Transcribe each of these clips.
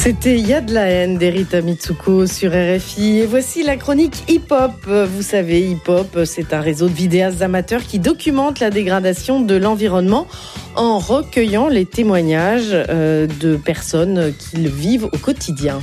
C'était Il y a de la haine d'Erita Mitsuko sur RFI. Et voici la chronique hip-hop. Vous savez, hip-hop, c'est un réseau de vidéastes amateurs qui documente la dégradation de l'environnement en recueillant les témoignages de personnes qui le vivent au quotidien.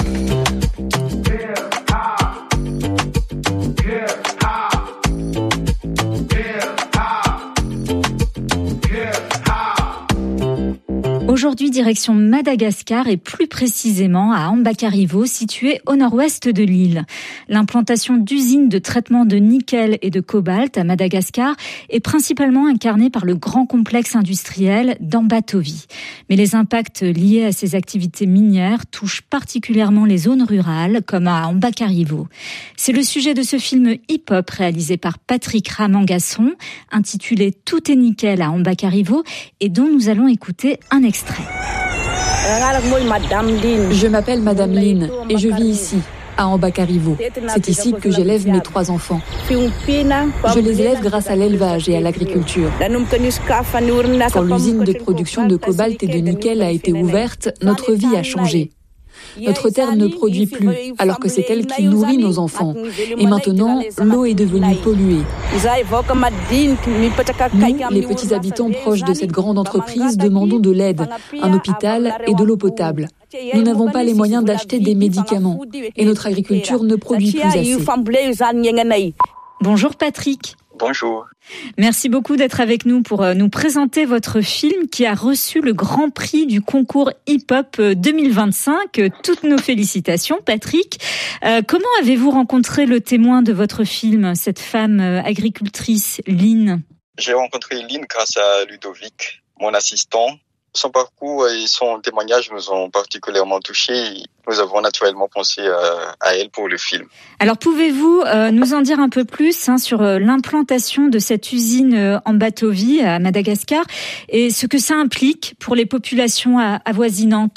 Aujourd'hui, direction Madagascar et plus précisément à Ambacarivo, situé au nord-ouest de l'île. L'implantation d'usines de traitement de nickel et de cobalt à Madagascar est principalement incarnée par le grand complexe industriel d'Ambatovi. Mais les impacts liés à ces activités minières touchent particulièrement les zones rurales, comme à Ambacarivo. C'est le sujet de ce film hip-hop réalisé par Patrick Ramangasson, intitulé « Tout est nickel à Ambacarivo » et dont nous allons écouter un extrait. Je m'appelle Madame Lynn et je vis ici, à Ambacarivo. C'est ici que j'élève mes 3 enfants. Je les élève grâce à l'élevage et à l'agriculture. Quand l'usine de production de cobalt et de nickel a été ouverte, notre vie a changé. Notre terre ne produit plus, alors que c'est elle qui nourrit nos enfants. Et maintenant, l'eau est devenue polluée. Nous, les petits habitants proches de cette grande entreprise, demandons de l'aide, un hôpital et de l'eau potable. Nous n'avons pas les moyens d'acheter des médicaments et notre agriculture ne produit plus assez. Bonjour Patrick. Bonjour. Merci beaucoup d'être avec nous pour nous présenter votre film qui a reçu le Grand Prix du concours hip-hop 2025. Toutes nos félicitations, Patrick. Comment avez-vous rencontré le témoin de votre film, cette femme agricultrice, Lynn ? J'ai rencontré Lynn grâce à Ludovic, mon assistant. Son parcours et son témoignage nous ont particulièrement touchés. Nous avons naturellement pensé à elle pour le film. Alors, pouvez-vous nous en dire un peu plus sur l'implantation de cette usine Ambatovi à Madagascar et ce que ça implique pour les populations avoisinantes ?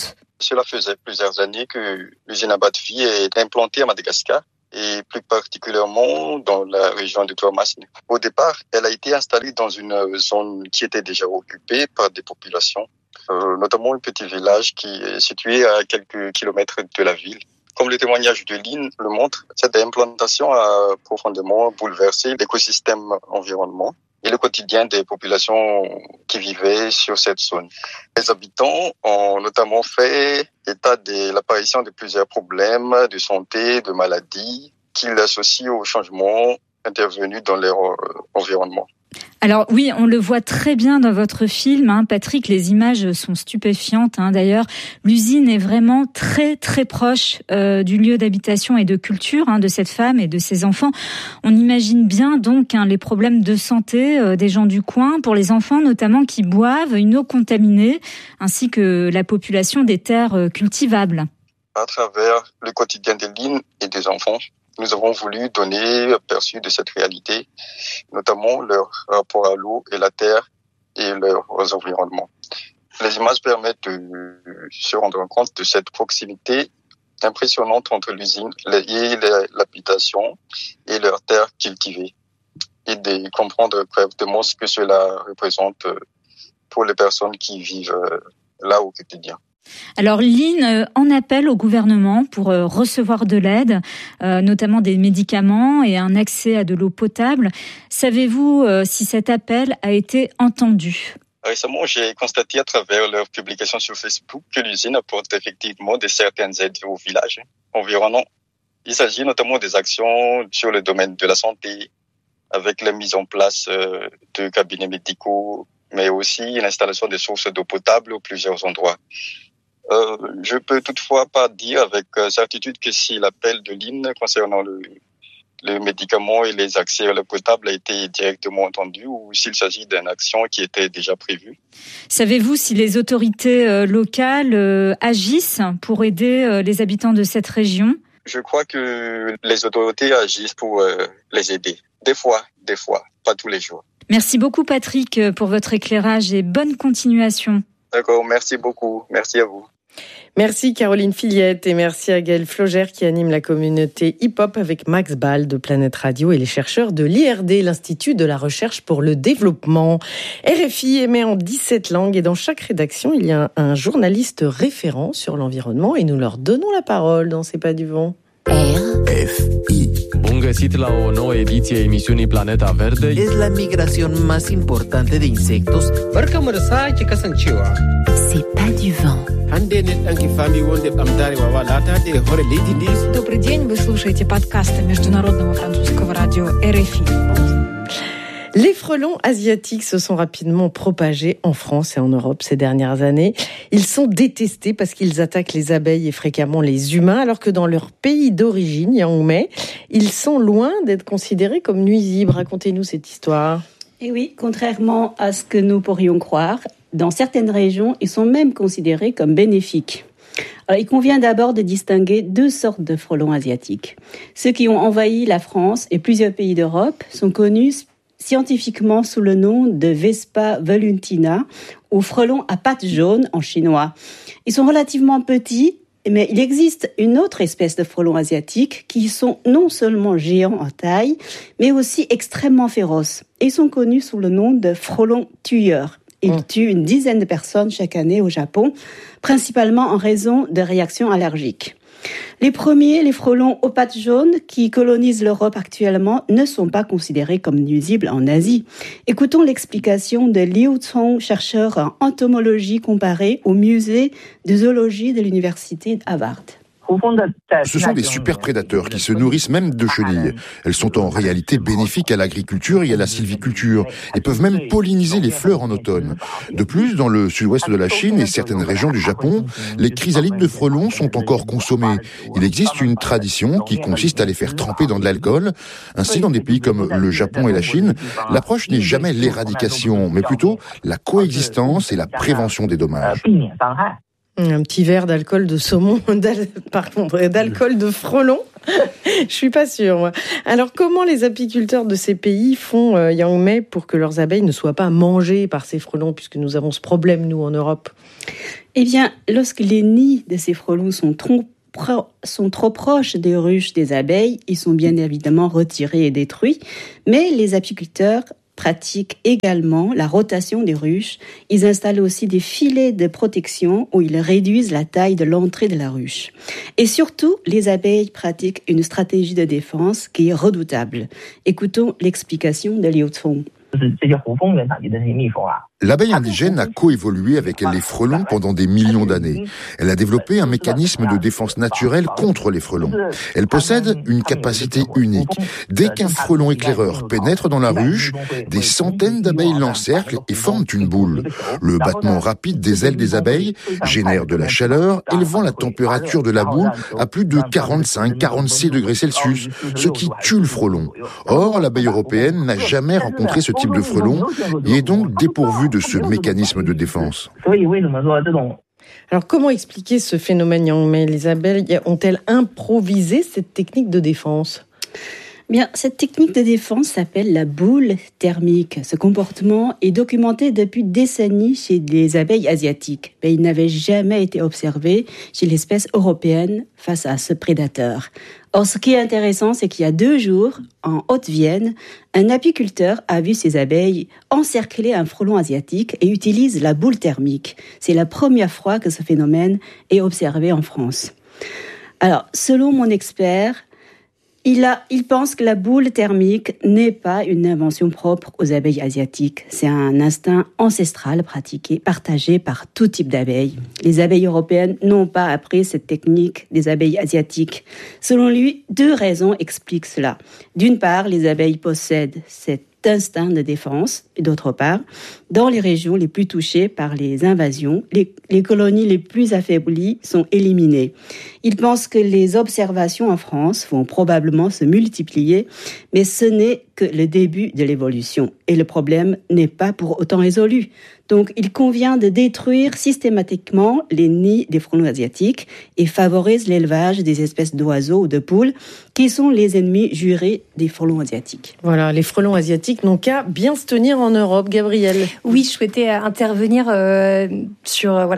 Cela faisait plusieurs années que l'usine Ambatovi est implantée à Madagascar et plus particulièrement dans la région de Tuamasne. Au départ, elle a été installée dans une zone qui était déjà occupée par des populations, notamment un petit village qui est situé à quelques kilomètres de la ville. Comme le témoignage de Lynn le montre, cette implantation a profondément bouleversé l'écosystème environnement et le quotidien des populations qui vivaient sur cette zone. Les habitants ont notamment fait état de l'apparition de plusieurs problèmes de santé, de maladies qu'ils associent aux changements intervenus dans leur environnement. Alors oui, on le voit très bien dans votre film, Patrick, les images sont stupéfiantes. D'ailleurs, l'usine est vraiment très très proche du lieu d'habitation et de culture de cette femme et de ses enfants. On imagine bien donc les problèmes de santé des gens du coin, pour les enfants notamment qui boivent une eau contaminée, ainsi que la population des terres cultivables. À travers le quotidien de Lynn et des enfants, nous avons voulu donner aperçu de cette réalité, notamment leur rapport à l'eau et la terre et leurs environnements. Les images permettent de se rendre compte de cette proximité impressionnante entre l'usine et l'habitation et leurs terres cultivées et de comprendre correctement ce que cela représente pour les personnes qui vivent là au quotidien. Alors Lynn en appelle au gouvernement pour recevoir de l'aide, notamment des médicaments et un accès à de l'eau potable. Savez-vous si cet appel a été entendu ? Récemment, j'ai constaté à travers leurs publications sur Facebook que l'usine apporte effectivement certaines aides au village environnant. Il s'agit notamment des actions sur le domaine de la santé, avec la mise en place de cabinets médicaux, mais aussi l'installation des sources d'eau potable à plusieurs endroits. Je peux toutefois pas dire avec certitude que si l'appel de Lynn concernant le médicament et les accès à l'eau potable a été directement entendu ou s'il s'agit d'une action qui était déjà prévue. Savez-vous si les autorités locales agissent pour aider les habitants de cette région ? Je crois que les autorités agissent pour les aider. Des fois, pas tous les jours. Merci beaucoup Patrick pour votre éclairage et bonne continuation. D'accord, merci beaucoup. Merci à vous. Merci Caroline Fillette et merci à Gaël Flogère qui anime la communauté hip-hop avec Max Ball de Planète Radio et les chercheurs de l'IRD, l'Institut de la Recherche pour le Développement. RFI émet en 17 langues et dans chaque rédaction, il y a un journaliste référent sur l'environnement et nous leur donnons la parole dans C'est pas du vent. RFI. Bun găsit la o nouă ediție a emisiunii Planeta Verde. Es la migración más importante de insectos. Barkamu da sake kasancewa. C'est pas du vent. Добрый день, вы слушаете подкасты Международного французского радио RFI. Les frelons asiatiques se sont rapidement propagés en France et en Europe ces dernières années. Ils sont détestés parce qu'ils attaquent les abeilles et fréquemment les humains, alors que dans leur pays d'origine, Yaoundé, ils sont loin d'être considérés comme nuisibles. Racontez-nous cette histoire. Et oui, contrairement à ce que nous pourrions croire, dans certaines régions, ils sont même considérés comme bénéfiques. Alors, il convient d'abord de distinguer deux sortes de frelons asiatiques. Ceux qui ont envahi la France et plusieurs pays d'Europe sont connus scientifiquement sous le nom de Vespa velutina ou frelons à pattes jaunes en chinois. Ils sont relativement petits, mais il existe une autre espèce de frelons asiatiques qui sont non seulement géants en taille, mais aussi extrêmement féroces. Ils sont connus sous le nom de frelons tueurs. Ils tuent une dizaine de personnes chaque année au Japon, principalement en raison de réactions allergiques. Les premiers, les frelons aux pattes jaunes, qui colonisent l'Europe actuellement, ne sont pas considérés comme nuisibles en Asie. Écoutons l'explication de Liu Cong, chercheur en entomologie comparée au musée de zoologie de l'université Harvard. Ce sont des super prédateurs qui se nourrissent même de chenilles. Elles sont en réalité bénéfiques à l'agriculture et à la sylviculture et peuvent même polliniser les fleurs en automne. De plus, dans le sud-ouest de la Chine et certaines régions du Japon, les chrysalides de frelons sont encore consommés. Il existe une tradition qui consiste à les faire tremper dans de l'alcool. Ainsi, dans des pays comme le Japon et la Chine, l'approche n'est jamais l'éradication, mais plutôt la coexistence et la prévention des dommages. Un petit verre d'alcool de saumon, d'alcool de frelon. Je suis pas sûre, moi. Alors, comment les apiculteurs de ces pays font, Yaoundé, pour que leurs abeilles ne soient pas mangées par ces frelons, puisque nous avons ce problème, nous, en Europe? Eh bien, lorsque les nids de ces frelons sont trop proches des ruches des abeilles, ils sont bien évidemment retirés et détruits. Mais les apiculteurs pratiquent également la rotation des ruches. Ils installent aussi des filets de protection où ils réduisent la taille de l'entrée de la ruche. Et surtout, les abeilles pratiquent une stratégie de défense qui est redoutable. Écoutons l'explication de Liu Cong. L'abeille indigène a coévolué avec les frelons pendant des millions d'années. Elle a développé un mécanisme de défense naturelle contre les frelons. Elle possède une capacité unique. Dès qu'un frelon éclaireur pénètre dans la ruche, des centaines d'abeilles l'encerclent et forment une boule. Le battement rapide des ailes des abeilles génère de la chaleur, élevant la température de la boule à plus de 45-46 degrés Celsius, ce qui tue le frelon. Or, l'abeille européenne n'a jamais rencontré ce type de frelon et est donc dépourvue de ce mécanisme de défense. Alors, comment expliquer ce phénomène, Yaoundé? Les abeilles ont-elles improvisé cette technique de défense? Bien, cette technique de défense s'appelle la boule thermique. Ce comportement est documenté depuis des décennies chez les abeilles asiatiques, mais il n'avait jamais été observé chez l'espèce européenne face à ce prédateur. Or, ce qui est intéressant, c'est qu'il y a 2 jours, en Haute-Vienne, un apiculteur a vu ses abeilles encercler un frelon asiatique et utilise la boule thermique. C'est la première fois que ce phénomène est observé en France. Alors, selon mon expert, il pense que la boule thermique n'est pas une invention propre aux abeilles asiatiques. C'est un instinct ancestral partagé par tout type d'abeilles. Les abeilles européennes n'ont pas appris cette technique des abeilles asiatiques. Selon lui, 2 raisons expliquent cela. D'une part, les abeilles possèdent cet instinct de défense, et d'autre part, dans les régions les plus touchées par les invasions, les colonies les plus affaiblies sont éliminées. Il pense que les observations en France vont probablement se multiplier, mais ce n'est que le début de l'évolution. Et le problème n'est pas pour autant résolu. Donc, il convient de détruire systématiquement les nids des frelons asiatiques et favoriser l'élevage des espèces d'oiseaux ou de poules qui sont les ennemis jurés des frelons asiatiques. Voilà, les frelons asiatiques n'ont qu'à bien se tenir en Europe. Gabrielle. Oui, je souhaitais intervenir sur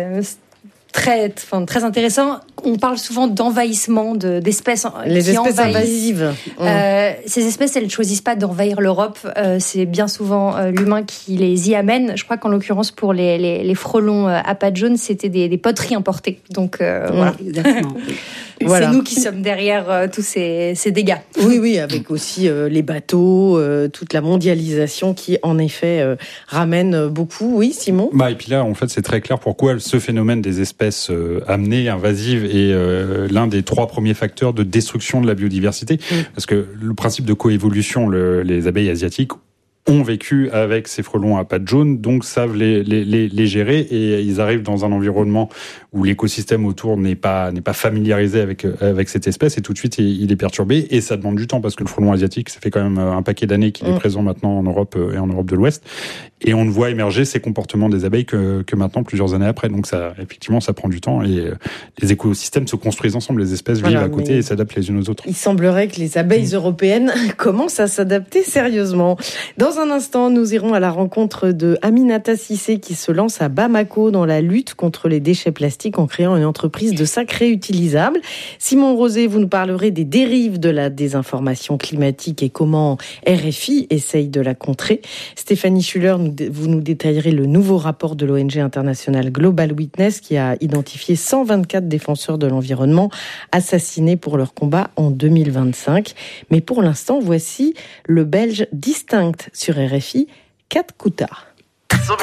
très intéressant. On parle souvent d'envahissement d'espèces les espèces invasives. Ces espèces, elles ne choisissent pas d'envahir l'Europe. C'est bien souvent l'humain qui les y amène. Je crois qu'en l'occurrence, pour les frelons à pattes jaunes, c'était des poteries importées. Donc, voilà. Exactement. C'est nous qui sommes derrière tous ces dégâts. Oui, avec aussi les bateaux, toute la mondialisation qui, en effet, ramène beaucoup. Oui, Simon ? Et puis là, en fait, c'est très clair pourquoi ce phénomène des espèces amenées, invasives, est l'un des 3 premiers facteurs de destruction de la biodiversité. Parce que le principe de coévolution, les abeilles asiatiques ont vécu avec ces frelons à pattes jaunes, donc savent les gérer, et ils arrivent dans un environnement où l'écosystème autour n'est pas familiarisé avec cette espèce, et tout de suite il est perturbé, et ça demande du temps parce que le frelon asiatique, ça fait quand même un paquet d'années qu'il est présent maintenant en Europe et en Europe de l'Ouest, et on ne voit émerger ces comportements des abeilles que maintenant, plusieurs années après. Donc ça, effectivement, ça prend du temps, et les écosystèmes se construisent ensemble, les espèces vivent à côté et s'adaptent les unes aux autres. Il semblerait que les abeilles européennes commencent à s'adapter sérieusement. Dans un instant, nous irons à la rencontre de Aminata Cissé qui se lance à Bamako dans la lutte contre les déchets plastiques en créant une entreprise de sacs réutilisables. Simon Rosé, vous nous parlerez des dérives de la désinformation climatique et comment RFI essaye de la contrer. Stéphanie Schuller, vous nous détaillerez le nouveau rapport de l'ONG internationale Global Witness qui a identifié 124 défenseurs de l'environnement assassinés pour leur combat en 2025. Mais pour l'instant, voici le Belge Distinct sur RFI, Kat Kouta.